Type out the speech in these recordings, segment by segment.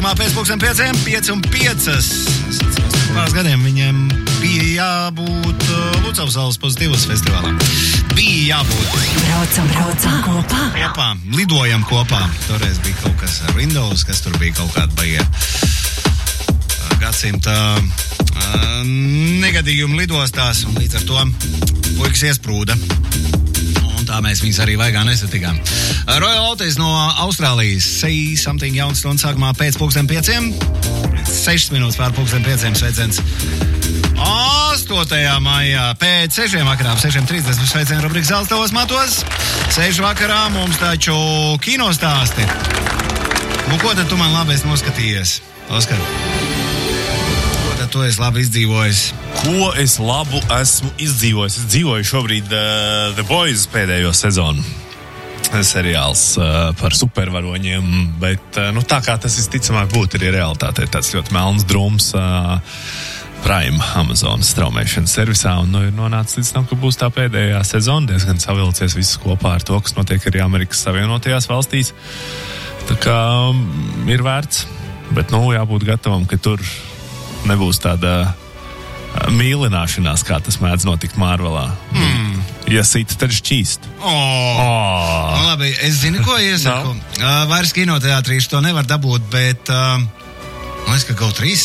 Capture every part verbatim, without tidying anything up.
Pēc pulksten pieciem, pieci un piecas. Pāris gadiem viņiem bija jābūt Lucavas salas pozitīvas festivālā. Bija jābūt. Braucam, braucam kopā. Kopā, lidojam kopā. Toreiz bija kaut kas ar Windows, kas tur bija kaut kāda baie gadsimta negadījumi lidostās, un līdz ar to puikas iesprūda. Tā mēs viņus arī vaigā nesatikām. Royal Otis no Austrālijas. Say something jauns stundu sākumā pēc pulksten pieciem. Sešas minūtes pār pulksten pieciem sveiciens. astotajā maijā pēc sešiem vakarā, sešiem trīsdesmit sveicienu rubrikas Zeltavos matos. Sešu vakarā mums taču kinostāsti. Nu, ko tad tu man labi esi noskatījies, Oskar? Ko tad tu esi labi izdzīvojis? Ko es labu esmu izdzīvojis? Es dzīvoju šobrīd uh, The Boys pēdējo sezonu. Seriāls uh, par supervaroņiem, bet uh, nu, tā kā tas visticamāk būtu arī realitāte, tāds ļoti melns drūms uh, Prime Amazonas straumēšanas servisā, un nu, ir nonācis līdz tam, ka būs tā pēdējā sezona, diezgan savilcies viss kopā ar to, kas notiek arī Amerikas Savienotajās valstīs. Tā kā um, ir vērts, bet nu jābūt gatavam, ka tur nebūs tāda mīlināšanās, kā tas mēdz notikt Marvelā. Mm. Ja sita, tad šķīst. Oh. Oh. Nu, labi, es zinu, ko iesaku. No. Uh, vairs kinoteātrīši to nevar dabūt, bet uh, man liekas, ka Go trīs.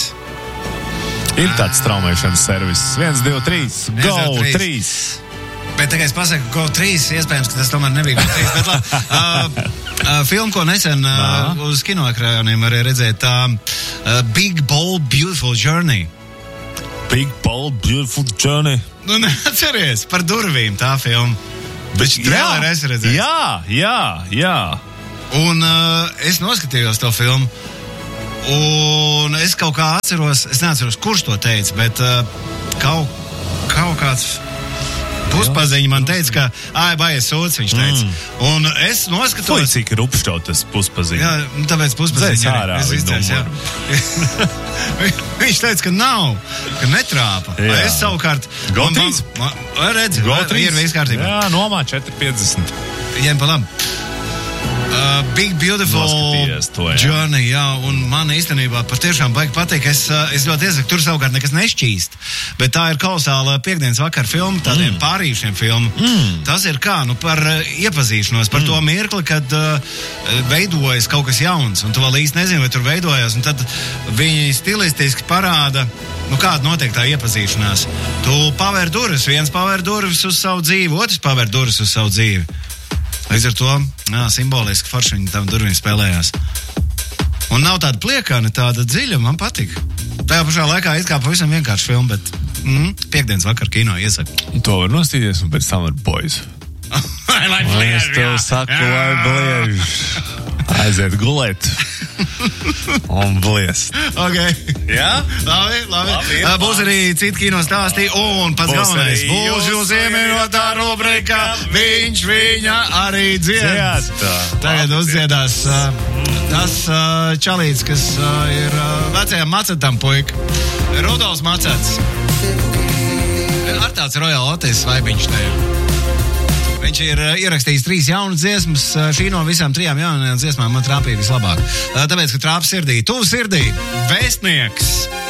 Ir tāds straumēšanas servis. viens, divi, trīs. Go trīs. Bet tagad es pasaku Go trīs, iespējams, ka tas tomēr nebija Go trīs. Bet labi, uh, uh, filmu, ko nesen uh, uz kinoekrāniem arī redzēt, tā uh, Big Bold Beautiful Journey. Big Bold Beautiful Journey. Nu, neatceries par durvīm tā filma. Bet traileri es redzēju. Jā, jā, jā. Un uh, es noskatījos to filmu. Un es kaut kā atceros, es neatceros, kurš to teica, bet uh, kaut, kaut kāds puspaziņi man teica, ka āj, baies sūds, viņš teica. Mm. Un es noskatos... Foi, cik rupšķaut tas puspaziņi. Jā, tāpēc puspaziņi. Dzēs ārā izdzēs, jā. Viņš teica, ka nav, ka netrāpa. Jā. Es savukārt... Go trīs. Redzi, ir viss kārtībā. Jā, nomā četri piecdesmit. Ņem pa labi. Uh, Big Beautiful to, jā. Journey, jā, un man īstenībā patiešām baigi patīk, es, es ļoti iesaku, tur savukārt nekas nešķīst, bet tā ir kolosāla piekdienas vakar filma, tādiem mm. pārīšiem filmu. Mm. Tas ir kā, nu, par uh, iepazīšanos, par mm. to mirkli, kad uh, veidojas kaut kas jauns, un tu vēl īsti nezini, vai tur veidojas, un tad viņi stilistiski parāda, nu, kāda notiek tā iepazīšanās. Tu pavēr durvis, viens pavēr durvis uz savu dzīvi, otrs pavēr durvis uz savu dzīvi. Līdz ar to, jā, simboliski forši viņi tam durvīm spēlējās. Un nav tāda pliekāna, tāda dziļa, man patīk. Tajā pašā laikā it kā pavisam vienkārši filma, bet mm, piekdienas vakar kino iesaku. To var nostīties un pēc tam ar boys. Lai lai bliež, es tev saku, lai bliež. Aiziet gulēt. Un bliest. Ok. Jā? Labi, labi. labi uh, būs arī citi kino stāstī, un pats būs galvenais. Būs jūs iemīļotā rubrika, viņš viņa arī dzied. Tagad uzdziedās uh, tas uh, čalīts, kas uh, ir uh, vecajam macetam puika. Rudolfs Macets. Ar tāds Royal Otis vaibiņš te ir. Viņš ir ierakstījis trīs jaunas dziesmas. Šī no visām trijām jaunajām dziesmām man trāpīja vislabāk. Tāpēc, ka trāpa sirdī, tuvu sirdī, vēstnieks